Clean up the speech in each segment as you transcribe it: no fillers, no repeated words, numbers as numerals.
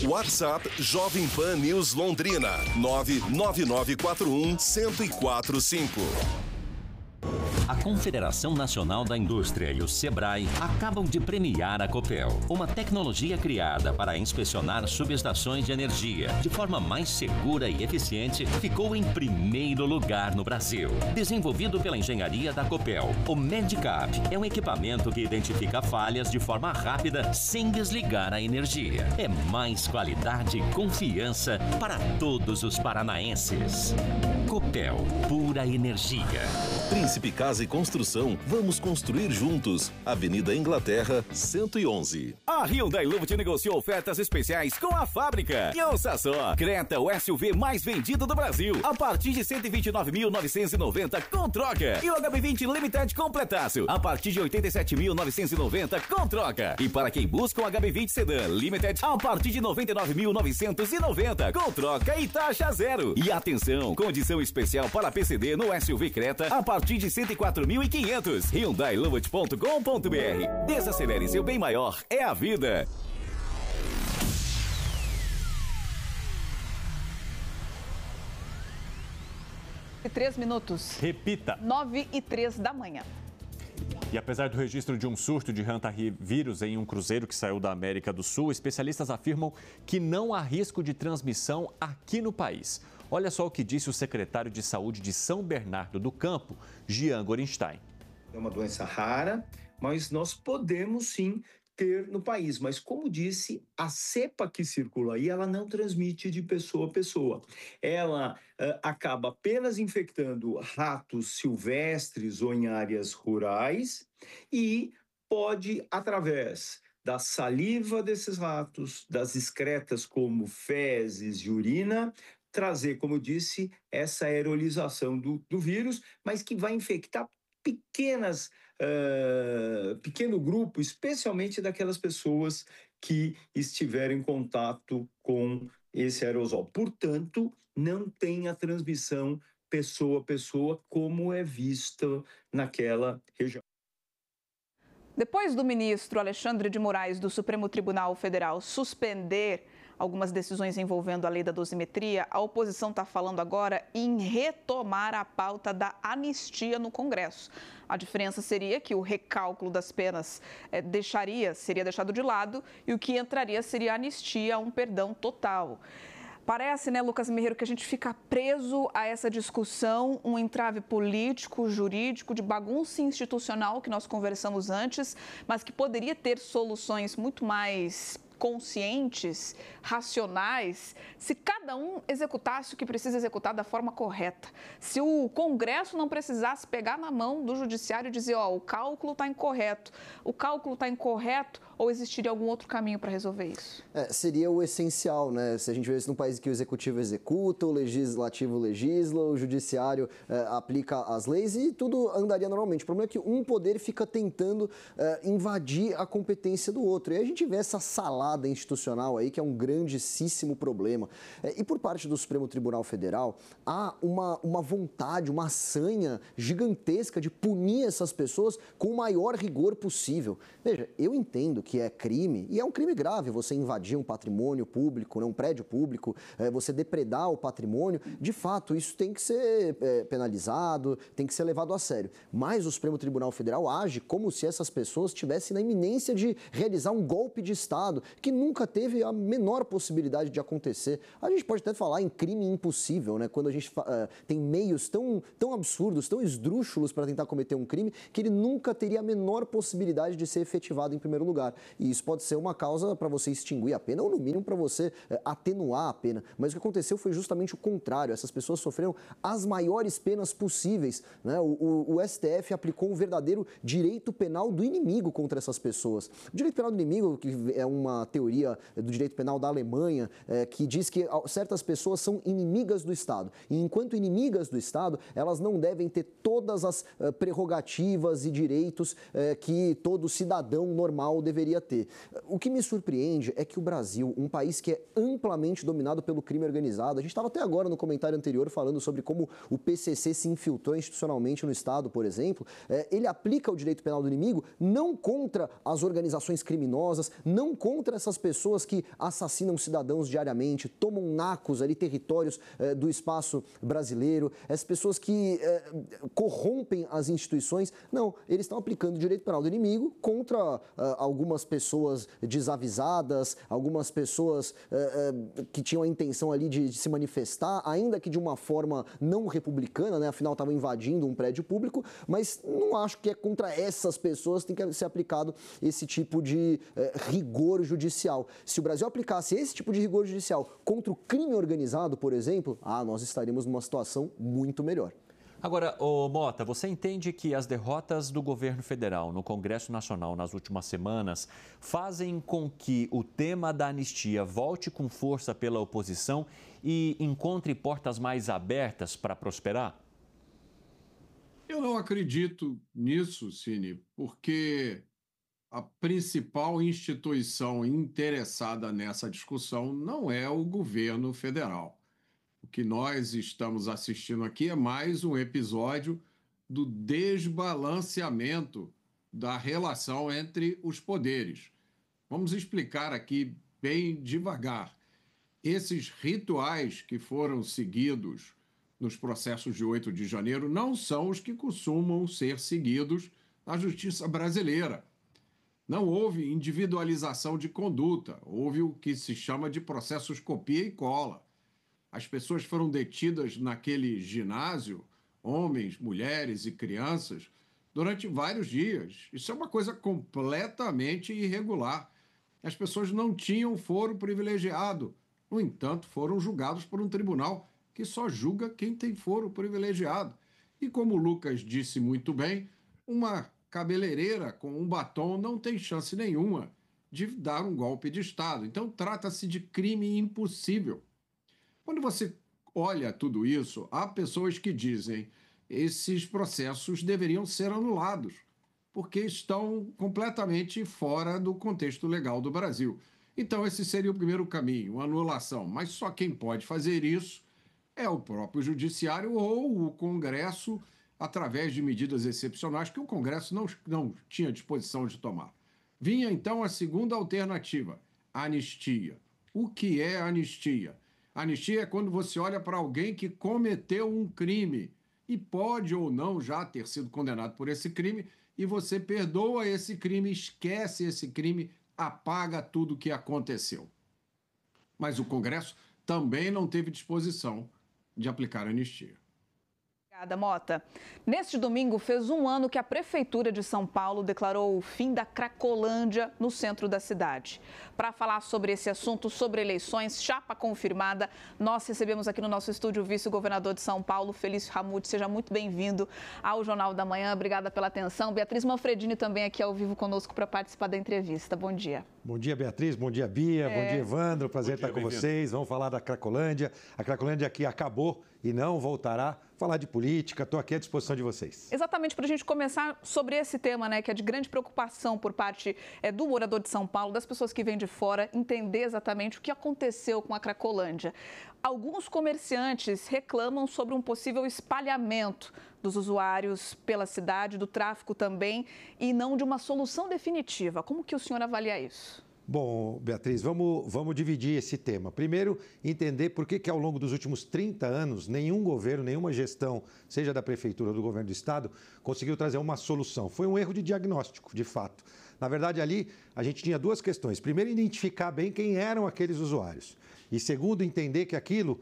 WhatsApp Jovem Pan News Londrina, 99941-1045. A Confederação Nacional da Indústria e o Sebrae acabam de premiar a Copel, uma tecnologia criada para inspecionar subestações de energia de forma mais segura e eficiente, ficou em primeiro lugar no Brasil. Desenvolvido pela engenharia da Copel, o Medicap é um equipamento que identifica falhas de forma rápida sem desligar a energia. É mais qualidade e confiança para todos os paranaenses. Copel, pura energia. Príncipe Casa e Construção, vamos construir juntos. Avenida Inglaterra, 111. A Hyundai Luft negociou ofertas especiais com a fábrica. E ouça só, Creta, o SUV mais vendido do Brasil, a partir de 129.990 com troca. E o HB20 Limited completaço, a partir de 87.990 com troca. E para quem busca o HB20 Sedan Limited, a partir de 99.990 com troca e taxa zero. E atenção, condição especial para PCD no SUV Creta, a partir de 104.500. HyundaiLuft.com.br. Desacelere seu bem maior, é a vida. E 3 minutos. Repita. 9h03 da manhã. E apesar do registro de um surto de hantavirus em um cruzeiro que saiu da América do Sul, especialistas afirmam que não há risco de transmissão aqui no país. Olha só o que disse o secretário de Saúde de São Bernardo do Campo, Jean Gorenstein. É uma doença rara, mas nós podemos sim ter no país. Mas, como disse, a cepa que circula aí, ela não transmite de pessoa a pessoa. Ela acaba apenas infectando ratos silvestres ou em áreas rurais e pode, através da saliva desses ratos, das excretas como fezes e urina, trazer, como disse, essa aerolização do vírus, mas que vai infectar pequeno grupo, especialmente daquelas pessoas que estiverem em contato com esse aerosol. Portanto, não tem a transmissão pessoa a pessoa como é vista naquela região. Depois do ministro Alexandre de Moraes do Supremo Tribunal Federal suspender algumas decisões envolvendo a lei da dosimetria, a oposição está falando agora em retomar a pauta da anistia no Congresso. A diferença seria que o recálculo das penas seria deixado de lado e o que entraria seria a anistia, um perdão total. Parece, né, Lucas Merreiro, que a gente fica preso a essa discussão, um entrave político, jurídico, de bagunça institucional que nós conversamos antes, mas que poderia ter soluções muito mais conscientes, racionais, se cada um executasse o que precisa executar da forma correta. Se o Congresso não precisasse pegar na mão do Judiciário e dizer, o cálculo está incorreto. O cálculo está incorreto ou existiria algum outro caminho para resolver isso? Seria o essencial, né? Se a gente vê isso num país que o Executivo executa, o Legislativo legisla, o Judiciário aplica as leis e tudo andaria normalmente. O problema é que um poder fica tentando invadir a competência do outro. E a gente vê essa salada institucional aí, que é um grandíssimo problema. E por parte do Supremo Tribunal Federal, há uma vontade, uma sanha gigantesca de punir essas pessoas com o maior rigor possível. Veja, eu entendo que é crime, e é um crime grave você invadir um patrimônio público, um prédio público, você depredar o patrimônio. De fato, isso tem que ser penalizado, tem que ser levado a sério. Mas o Supremo Tribunal Federal age como se essas pessoas estivessem na iminência de realizar um golpe de Estado, que nunca teve a menor possibilidade de acontecer. A gente pode até falar em crime impossível, né? Quando a gente tem meios tão absurdos, tão esdrúxulos para tentar cometer um crime, que ele nunca teria a menor possibilidade de ser efetivado em primeiro lugar. E isso pode ser uma causa para você extinguir a pena, ou no mínimo para você atenuar a pena. Mas o que aconteceu foi justamente o contrário. Essas pessoas sofreram as maiores penas possíveis, né? O STF aplicou um verdadeiro direito penal do inimigo contra essas pessoas. O direito penal do inimigo, que é uma teoria do direito penal da Alemanha, que diz que certas pessoas são inimigas do Estado. E enquanto inimigas do Estado, elas não devem ter todas as prerrogativas e direitos que todo cidadão normal deveria poderia ter. O que me surpreende é que o Brasil, um país que é amplamente dominado pelo crime organizado, a gente estava até agora no comentário anterior falando sobre como o PCC se infiltrou institucionalmente no Estado, por exemplo, ele aplica o direito penal do inimigo não contra as organizações criminosas, não contra essas pessoas que assassinam cidadãos diariamente, tomam nacos ali, territórios do espaço brasileiro, as pessoas que corrompem as instituições. Não, eles estão aplicando o direito penal do inimigo contra algumas pessoas desavisadas, algumas pessoas que tinham a intenção ali de se manifestar, ainda que de uma forma não republicana, né? Afinal estavam invadindo um prédio público, mas não acho que é contra essas pessoas que tem que ser aplicado esse tipo de rigor judicial. Se o Brasil aplicasse esse tipo de rigor judicial contra o crime organizado, por exemplo, nós estaríamos numa situação muito melhor. Agora, Mota, você entende que as derrotas do governo federal no Congresso Nacional nas últimas semanas fazem com que o tema da anistia volte com força pela oposição e encontre portas mais abertas para prosperar? Eu não acredito nisso, Cine, porque a principal instituição interessada nessa discussão não é o governo federal. O que nós estamos assistindo aqui é mais um episódio do desbalanceamento da relação entre os poderes. Vamos explicar aqui bem devagar. Esses rituais que foram seguidos nos processos de 8 de janeiro não são os que costumam ser seguidos na justiça brasileira. Não houve individualização de conduta, houve o que se chama de processos copia e cola. As pessoas foram detidas naquele ginásio, homens, mulheres e crianças, durante vários dias. Isso é uma coisa completamente irregular. As pessoas não tinham foro privilegiado. No entanto, foram julgados por um tribunal que só julga quem tem foro privilegiado. E como o Lucas disse muito bem, uma cabeleireira com um batom não tem chance nenhuma de dar um golpe de Estado. Então, trata-se de crime impossível. Quando você olha tudo isso, há pessoas que dizem que esses processos deveriam ser anulados, porque estão completamente fora do contexto legal do Brasil. Então, esse seria o primeiro caminho, a anulação. Mas só quem pode fazer isso é o próprio Judiciário ou o Congresso, através de medidas excepcionais que o Congresso não tinha disposição de tomar. Vinha, então, a segunda alternativa, a anistia. O que é a anistia? A anistia é quando você olha para alguém que cometeu um crime e pode ou não já ter sido condenado por esse crime e você perdoa esse crime, esquece esse crime, apaga tudo o que aconteceu. Mas o Congresso também não teve disposição de aplicar a anistia. Obrigada, Mota. Neste domingo, fez um ano que a Prefeitura de São Paulo declarou o fim da Cracolândia no centro da cidade. Para falar sobre esse assunto, sobre eleições, chapa confirmada, nós recebemos aqui no nosso estúdio o vice-governador de São Paulo, Felício Ramute. Seja muito bem-vindo ao Jornal da Manhã. Obrigada pela atenção. Beatriz Manfredini também aqui ao vivo conosco para participar da entrevista. Bom dia. Bom dia, Beatriz. Bom dia, Bia. Bom dia, Evandro. Prazer estar com vocês. Vamos falar da Cracolândia. A Cracolândia que acabou e não voltará. Falar de política, estou aqui à disposição de vocês. Exatamente, para a gente começar sobre esse tema, né, que é de grande preocupação por parte do morador de São Paulo, das pessoas que vêm de fora, entender exatamente o que aconteceu com a Cracolândia. Alguns comerciantes reclamam sobre um possível espalhamento dos usuários pela cidade, do tráfico também, e não de uma solução definitiva. Como que o senhor avalia isso? Bom, Beatriz, vamos dividir esse tema. Primeiro, entender por que ao longo dos últimos 30 anos, nenhum governo, nenhuma gestão, seja da Prefeitura ou do Governo do Estado, conseguiu trazer uma solução. Foi um erro de diagnóstico, de fato. Na verdade, ali, a gente tinha duas questões. Primeiro, identificar bem quem eram aqueles usuários. E segundo, entender que aquilo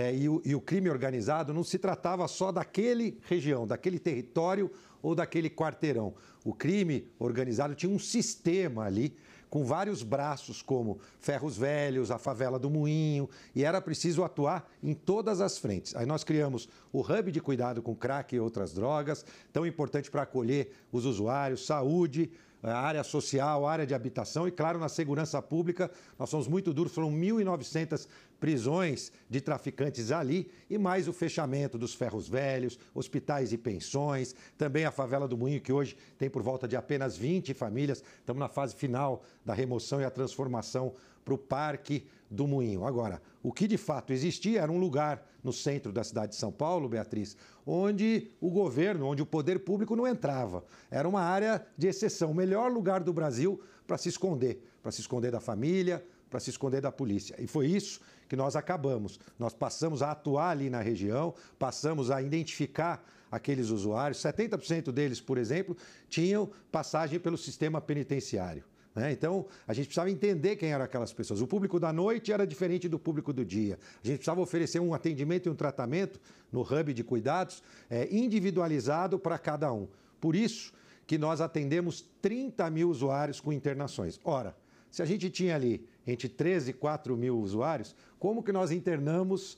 e o crime organizado não se tratava só daquele região, daquele território ou daquele quarteirão. O crime organizado tinha um sistema ali, com vários braços, como Ferros Velhos, a Favela do Moinho, e era preciso atuar em todas as frentes. Aí nós criamos o Hub de Cuidado com Crack e outras drogas, tão importante para acolher os usuários, saúde, a área social, a área de habitação e, claro, na segurança pública, nós somos muito duros, foram 1.900 prisões de traficantes ali e mais o fechamento dos ferros velhos, hospitais e pensões, também a favela do Moinho, que hoje tem por volta de apenas 20 famílias, estamos na fase final da remoção e a transformação para o Parque do Moinho. Agora, o que de fato existia era um lugar no centro da cidade de São Paulo, Beatriz, onde o governo, onde o poder público não entrava. Era uma área de exceção, o melhor lugar do Brasil para se esconder da família, para se esconder da polícia. E foi isso que nós acabamos. Nós passamos a atuar ali na região, passamos a identificar aqueles usuários. 70% deles, por exemplo, tinham passagem pelo sistema penitenciário. Então, a gente precisava entender quem eram aquelas pessoas. O público da noite era diferente do público do dia. A gente precisava oferecer um atendimento e um tratamento no hub de cuidados individualizado para cada um. Por isso que nós atendemos 30 mil usuários com internações. Ora, se a gente tinha ali entre 13 e 4 mil usuários, como que nós internamos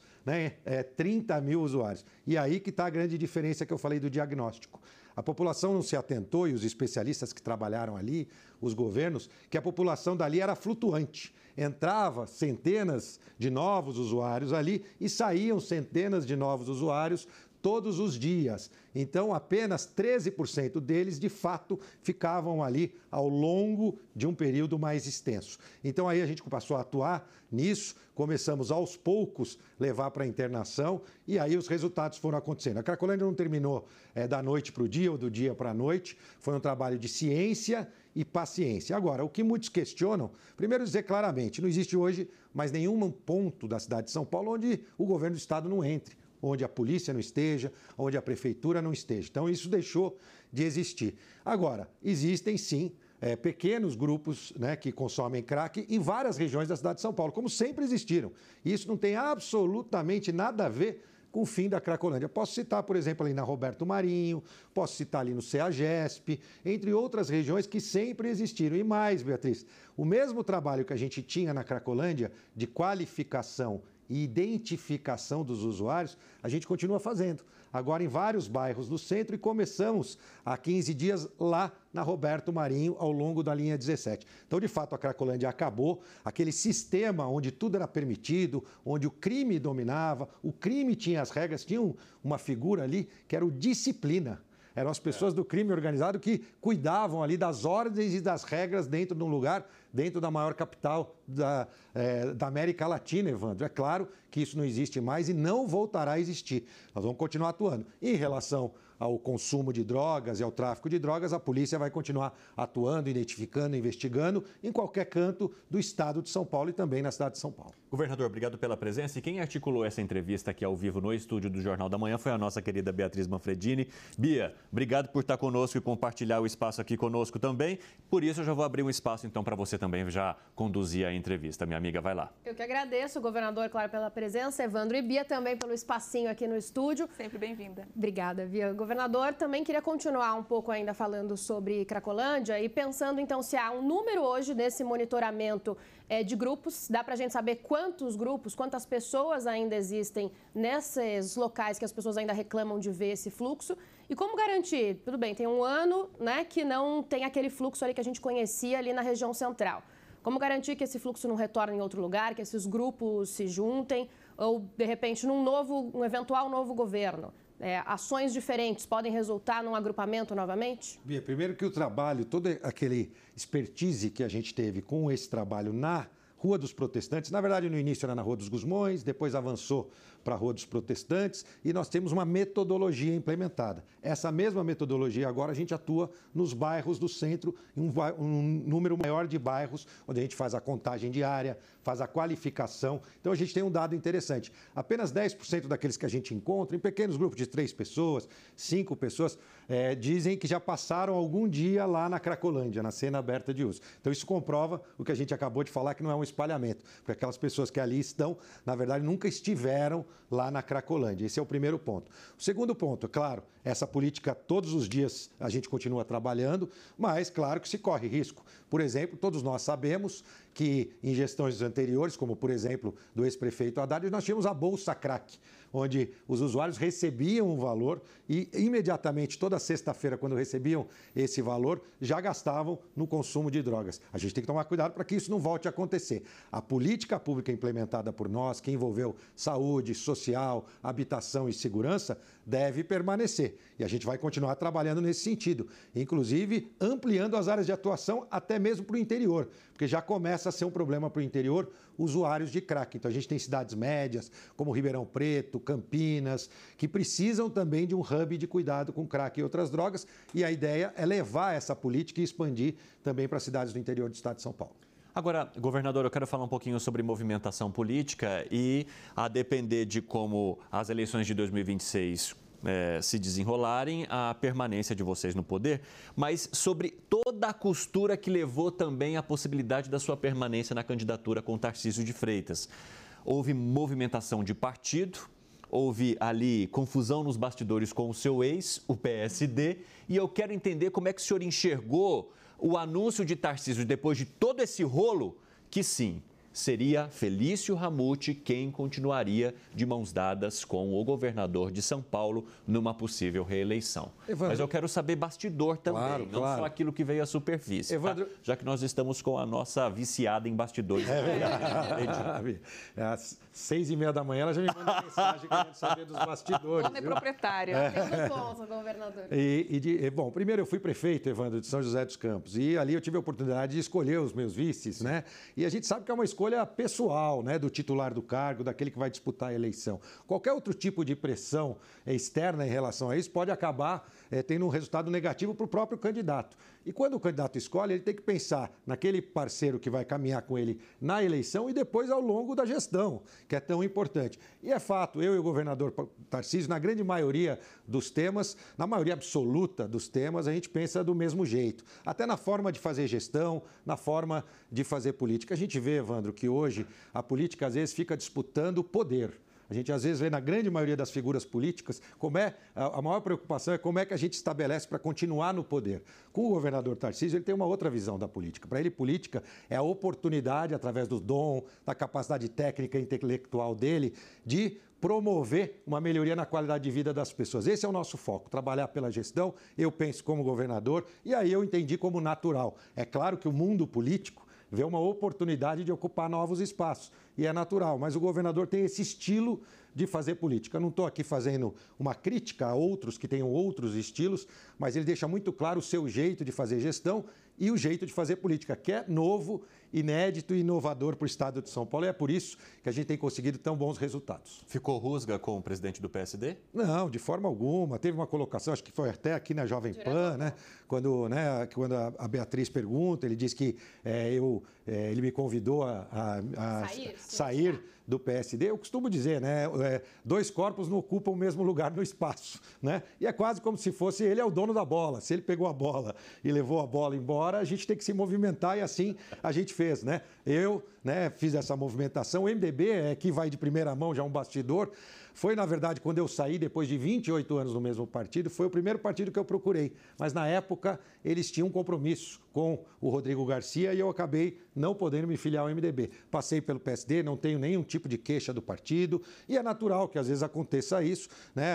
30 mil usuários? E aí que está a grande diferença que eu falei do diagnóstico. A população não se atentou, e os especialistas que trabalharam ali, os governos, que a população dali era flutuante. Entrava centenas de novos usuários ali e saíam centenas de novos usuários todos os dias. Então, apenas 13% deles, de fato, ficavam ali ao longo de um período mais extenso. Então, aí a gente passou a atuar nisso, começamos aos poucos levar para a internação e aí os resultados foram acontecendo. A Cracolândia não terminou da noite para o dia ou do dia para a noite, foi um trabalho de ciência e paciência. Agora, o que muitos questionam, primeiro dizer claramente, não existe hoje mais nenhum ponto da cidade de São Paulo onde o governo do estado não entre, onde a polícia não esteja, onde a prefeitura não esteja. Então, isso deixou de existir. Agora, existem sim pequenos grupos que consomem crack em várias regiões da cidade de São Paulo, como sempre existiram. E isso não tem absolutamente nada a ver com o fim da Cracolândia. Posso citar, por exemplo, ali na Roberto Marinho, posso citar ali no CEAGESP, entre outras regiões que sempre existiram. E mais, Beatriz, o mesmo trabalho que a gente tinha na Cracolândia de qualificação e identificação dos usuários, a gente continua fazendo. Agora em vários bairros do centro e começamos há 15 dias lá na Roberto Marinho, ao longo da linha 17. Então, de fato, a Cracolândia acabou, aquele sistema onde tudo era permitido, onde o crime dominava, o crime tinha as regras, tinha uma figura ali que era o disciplina. Eram as pessoas do crime organizado que cuidavam ali das ordens e das regras dentro de um lugar, dentro da maior capital da América Latina, Evandro. É claro que isso não existe mais e não voltará a existir. Nós vamos continuar atuando. Em relação ao consumo de drogas e ao tráfico de drogas, a polícia vai continuar atuando, identificando, investigando em qualquer canto do estado de São Paulo e também na cidade de São Paulo. Governador, obrigado pela presença. E quem articulou essa entrevista aqui ao vivo no estúdio do Jornal da Manhã foi a nossa querida Beatriz Manfredini. Bia, obrigado por estar conosco e compartilhar o espaço aqui conosco também. Por isso, eu já vou abrir um espaço, então, para você também já conduzir a entrevista. Minha amiga, vai lá. Eu que agradeço, governador, claro, pela presença, Evandro e Bia também pelo espacinho aqui no estúdio. Sempre bem-vinda. Obrigada, Bia. Governador, também queria continuar um pouco ainda falando sobre Cracolândia e pensando, então, se há um número hoje nesse monitoramento de grupos, dá para a gente saber quantos grupos, quantas pessoas ainda existem nesses locais que as pessoas ainda reclamam de ver esse fluxo e como garantir, tudo bem, tem um ano, que não tem aquele fluxo ali que a gente conhecia ali na região central. Como garantir que esse fluxo não retorne em outro lugar, que esses grupos se juntem ou, de repente, num eventual novo governo? Ações diferentes podem resultar num agrupamento novamente? Bia, primeiro que o trabalho, todo aquele expertise que a gente teve com esse trabalho na Rua dos Protestantes, na verdade no início era na Rua dos Gusmões, depois avançou para a Rua dos Protestantes e nós temos uma metodologia implementada. Essa mesma metodologia agora a gente atua nos bairros do centro, em um número maior de bairros, onde a gente faz a contagem diária, faz a qualificação. Então a gente tem um dado interessante. Apenas 10% daqueles que a gente encontra, em pequenos grupos de 3 pessoas, 5 pessoas, dizem que já passaram algum dia lá na Cracolândia, na cena aberta de uso. Então isso comprova o que a gente acabou de falar, que não é um espalhamento, porque aquelas pessoas que ali estão, na verdade, nunca estiveram lá na Cracolândia. Esse é o primeiro ponto. O segundo ponto, claro, essa política todos os dias a gente continua trabalhando, mas claro que se corre risco. Por exemplo, todos nós sabemos que em gestões anteriores, como por exemplo do ex-prefeito Haddad, nós tínhamos a Bolsa Crack, onde os usuários recebiam um valor e imediatamente, toda sexta-feira, quando recebiam esse valor, já gastavam no consumo de drogas. A gente tem que tomar cuidado para que isso não volte a acontecer. A política pública implementada por nós, que envolveu saúde, social, habitação e segurança, deve permanecer. E a gente vai continuar trabalhando nesse sentido, inclusive ampliando as áreas de atuação até mesmo para o interior, porque já começa a ser um problema para o interior usuários de crack. Então a gente tem cidades médias, como Ribeirão Preto, Campinas, que precisam também de um hub de cuidado com crack e outras drogas, e a ideia é levar essa política e expandir também para cidades do interior do estado de São Paulo. Agora, governador, eu quero falar um pouquinho sobre movimentação política e, a depender de como as eleições de 2026 se desenrolarem, a permanência de vocês no poder, mas sobre toda a costura que levou também à possibilidade da sua permanência na candidatura com Tarcísio de Freitas. Houve movimentação de partido, houve ali confusão nos bastidores com o seu ex, o PSD, e eu quero entender como é que o senhor enxergou o anúncio de Tarcísio, depois de todo esse rolo, que sim, seria Felício Ramute quem continuaria de mãos dadas com o governador de São Paulo numa possível reeleição. Evandro, mas eu quero saber bastidor também, não só aquilo que veio à superfície, Evandro, já que nós estamos com a nossa viciada em bastidores. Às 6h30 da manhã ela já me manda mensagem querendo saber dos bastidores. Dona é proprietária. Temos governador. Bom, primeiro eu fui prefeito, Evandro, de São José dos Campos, e ali eu tive a oportunidade de escolher os meus vices, né? E a gente sabe que é uma escolha pessoal, né, do titular do cargo, daquele que vai disputar a eleição. Qualquer outro tipo de pressão externa em relação a isso pode acabar tendo um resultado negativo para o próprio candidato. E quando o candidato escolhe, ele tem que pensar naquele parceiro que vai caminhar com ele na eleição e depois ao longo da gestão, que é tão importante. E é fato, eu e o governador Tarcísio, na grande maioria dos temas, na maioria absoluta dos temas, a gente pensa do mesmo jeito. Até na forma de fazer gestão, na forma de fazer política. A gente vê, Evandro, que hoje a política às vezes fica disputando poder. A gente às vezes vê na grande maioria das figuras políticas a maior preocupação é como é que a gente estabelece para continuar no poder. Com o governador Tarcísio, ele tem uma outra visão da política. Para ele, política é a oportunidade, através do dom, da capacidade técnica e intelectual dele, de promover uma melhoria na qualidade de vida das pessoas. Esse é o nosso foco, trabalhar pela gestão. Eu penso como governador e aí eu entendi como natural. É claro que o mundo político vê uma oportunidade de ocupar novos espaços. E é natural, mas o governador tem esse estilo de fazer política. Eu não estou aqui fazendo uma crítica a outros que tenham outros estilos, mas ele deixa muito claro o seu jeito de fazer gestão e o jeito de fazer política, que é novo, inédito e inovador para o estado de São Paulo. E é por isso que a gente tem conseguido tão bons resultados. Ficou rusga com o presidente do PSD? Não, de forma alguma. Teve uma colocação, acho que foi até aqui na Jovem Pan, né? Quando a Beatriz pergunta, ele diz que ele me convidou a sair do PSD. Eu costumo dizer, né? Dois corpos não ocupam o mesmo lugar no espaço, né? E é quase como se fosse ele é o dono da bola. Se ele pegou a bola e levou a bola embora, a gente tem que se movimentar e assim a gente fez, né? Eu, né, fiz essa movimentação. O MDB, que vai de primeira mão, já um bastidor, foi, na verdade, quando eu saí, depois de 28 anos no mesmo partido, foi o primeiro partido que eu procurei. Mas, na época, eles tinham um compromisso com o Rodrigo Garcia e eu acabei não podendo me filiar ao MDB. Passei pelo PSD, não tenho nenhum tipo de queixa do partido e é natural que, às vezes, aconteça isso, né?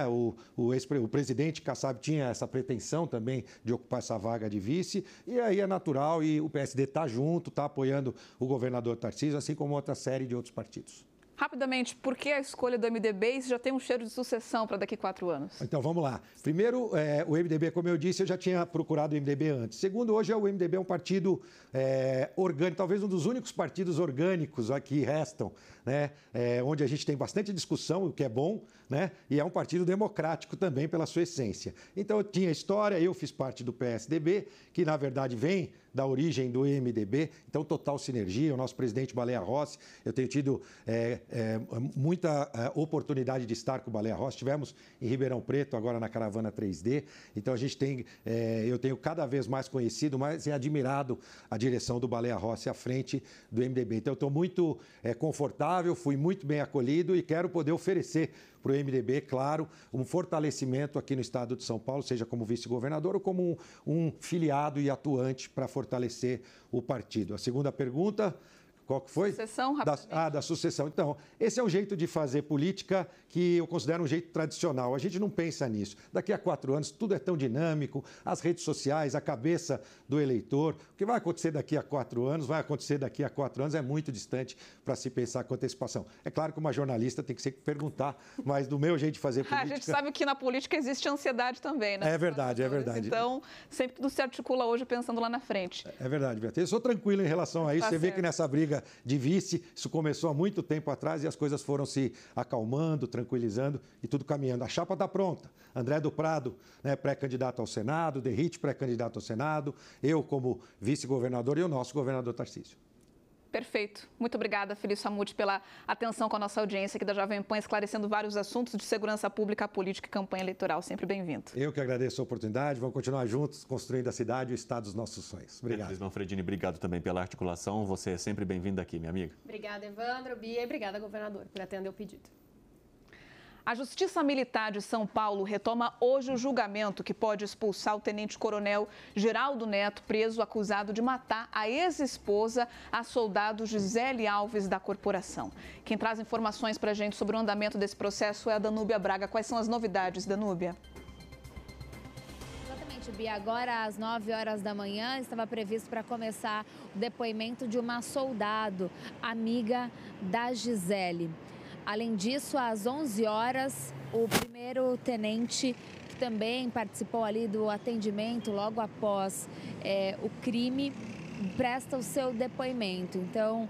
O presidente Kassab tinha essa pretensão também de ocupar essa vaga de vice e aí é natural e o PSD está junto, está apoiando o governador Tarcísio, assim como outra série de outros partidos. Rapidamente, por que a escolha do MDB e se já tem um cheiro de sucessão para daqui a 4 anos? Então, vamos lá. Primeiro, o MDB, como eu disse, eu já tinha procurado o MDB antes. Segundo, hoje o MDB é um partido orgânico, talvez um dos únicos partidos orgânicos que restam, né? Onde a gente tem bastante discussão, o que é bom, né? E é um partido democrático também pela sua essência. Então, eu tinha história, eu fiz parte do PSDB, que na verdade vem da origem do MDB, então total sinergia, o nosso presidente Baleia Rossi, eu tenho tido muita oportunidade de estar com o Baleia Rossi, estivemos em Ribeirão Preto, agora na Caravana 3D, então a gente tem, eu tenho cada vez mais conhecido, mais admirado a direção do Baleia Rossi à frente do MDB, então eu estou muito confortável, fui muito bem acolhido e quero poder oferecer para o MDB, claro, um fortalecimento aqui no estado de São Paulo, seja como vice-governador ou como um filiado e atuante para fortalecer o partido. A segunda pergunta, Qual que foi? Sucessão, rapidamente. Da sucessão. Então, esse é um jeito de fazer política que eu considero um jeito tradicional. A gente não pensa nisso. Daqui a 4 anos, tudo é tão dinâmico, as redes sociais, a cabeça do eleitor. O que vai acontecer daqui a 4 anos, vai acontecer daqui a 4 anos, é muito distante para se pensar com antecipação. É claro que uma jornalista tem que sempre perguntar, mas do meu jeito de fazer política... A gente sabe que na política existe ansiedade também, né? É verdade, é verdade. Então, sempre tudo se articula hoje pensando lá na frente. É verdade, Beatriz. Eu sou tranquilo em relação a isso. Você vê que nessa briga de vice, isso começou há muito tempo atrás e as coisas foram se acalmando, tranquilizando e tudo caminhando. A chapa está pronta. André do Prado, né, pré-candidato ao Senado, Derrite, pré-candidato ao Senado, eu como vice-governador e o nosso governador Tarcísio. Perfeito. Muito obrigada, Felício Ramute, pela atenção com a nossa audiência aqui da Jovem Pan, esclarecendo vários assuntos de segurança pública, política e campanha eleitoral. Sempre bem-vindo. Eu que agradeço a oportunidade. Vamos continuar juntos, construindo a cidade e o estado dos nossos sonhos. Obrigado. Beatriz Manfredini, obrigado também pela articulação. Você é sempre bem-vinda aqui, minha amiga. Obrigada, Evandro, Bia, e obrigada, governador, por atender o pedido. A Justiça Militar de São Paulo retoma hoje o julgamento que pode expulsar o tenente-coronel Geraldo Neto, preso acusado de matar a ex-esposa, a soldado Gisele Alves da corporação. Quem traz informações para a gente sobre o andamento desse processo é a Danúbia Braga. Quais são as novidades, Danúbia? Exatamente, Bia. Agora, às 9 horas da manhã, estava previsto para começar o depoimento de uma soldado, amiga da Gisele. Além disso, às 11 horas, o primeiro tenente, que também participou ali do atendimento logo após o crime, presta o seu depoimento. Então,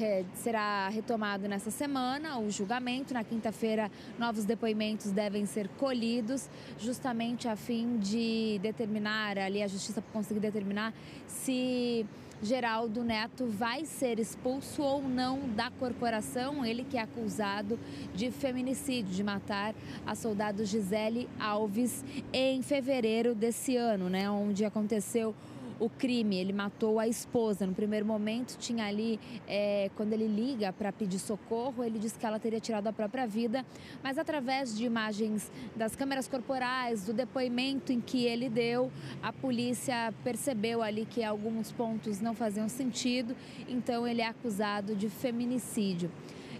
será retomado nessa semana o julgamento. Na quinta-feira, novos depoimentos devem ser colhidos, justamente a fim de determinar, ali a justiça conseguir determinar se Geraldo Neto vai ser expulso ou não da corporação, ele que é acusado de feminicídio, de matar a soldado Gisele Alves em fevereiro desse ano, né, onde aconteceu o crime. Ele matou a esposa. No primeiro momento, tinha ali, quando ele liga para pedir socorro, ele disse que ela teria tirado a própria vida, mas através de imagens das câmeras corporais, do depoimento em que ele deu, a polícia percebeu ali que alguns pontos não faziam sentido, então ele é acusado de feminicídio.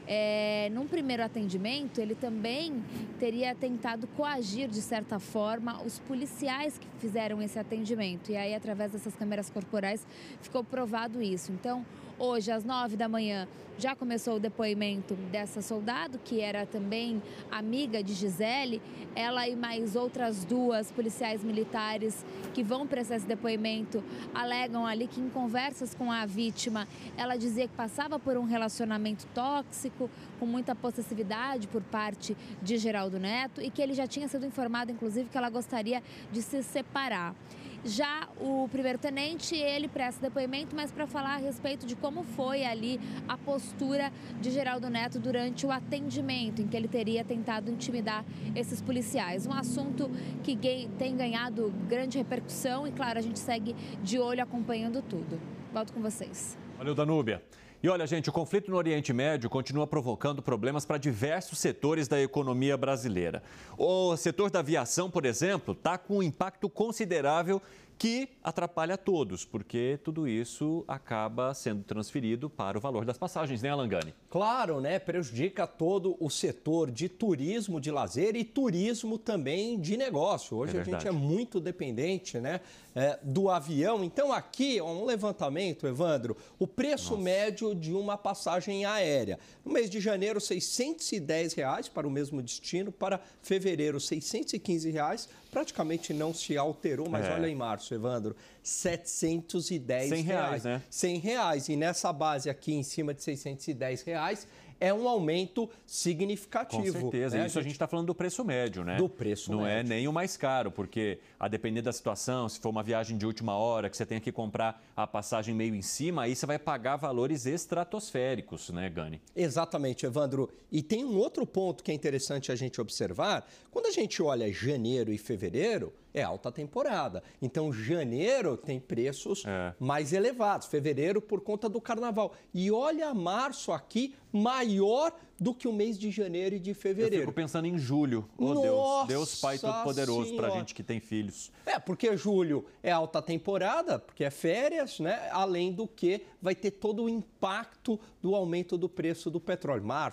Num primeiro atendimento, ele também teria tentado coagir, de certa forma, os policiais que fizeram esse atendimento. E aí, através dessas câmeras corporais, ficou provado isso. Então, hoje, às 9 da manhã, já começou o depoimento dessa soldado, que era também amiga de Gisele. Ela e mais outras 2 policiais militares que vão prestar esse depoimento alegam ali que, em conversas com a vítima, ela dizia que passava por um relacionamento tóxico, com muita possessividade por parte de Geraldo Neto, e que ele já tinha sido informado, inclusive, que ela gostaria de se separar. Já o primeiro-tenente, ele presta depoimento, mas para falar a respeito de como foi ali a postura de Geraldo Neto durante o atendimento, em que ele teria tentado intimidar esses policiais. Um assunto que tem ganhado grande repercussão e, claro, a gente segue de olho acompanhando tudo. Volto com vocês. Valeu, Danúbia. E olha, gente, o conflito no Oriente Médio continua provocando problemas para diversos setores da economia brasileira. O setor da aviação, por exemplo, está com um impacto considerável que atrapalha todos, porque tudo isso acaba sendo transferido para o valor das passagens, né, Alan Gani? Claro, né? Prejudica todo o setor de turismo, de lazer e turismo também de negócio. Hoje a gente é muito dependente, né, do avião. Então aqui, um levantamento, Evandro, o preço médio de uma passagem aérea. No mês de janeiro, R$ 610 para o mesmo destino, para fevereiro, R$ 615. Praticamente não se alterou, mas olha em março, Evandro, R$ 710. R$100, né? R$100. E nessa base aqui, em cima de R$ 610, é um aumento significativo. Com certeza. Isso a gente está falando do preço médio, né? Do preço médio. Não é nem o mais caro, porque a depender da situação, se for uma viagem de última hora, que você tenha que comprar a passagem meio em cima, aí você vai pagar valores estratosféricos, né, Gani? Exatamente, Evandro. E tem um outro ponto que é interessante a gente observar. Quando a gente olha janeiro e fevereiro, é alta temporada. Então, janeiro tem preços mais elevados, fevereiro por conta do carnaval. E olha março aqui, maior do que o mês de janeiro e de fevereiro. Eu fico pensando em julho. Oh, Nossa Deus Pai Todo-Poderoso pra gente que tem filhos. Porque julho é alta temporada, porque é férias, né? Além do que vai ter todo o impacto do aumento do preço do petróleo. Março,